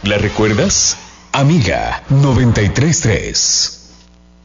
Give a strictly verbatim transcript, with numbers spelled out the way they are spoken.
¿La recuerdas? Amiga noventa y tres punto tres.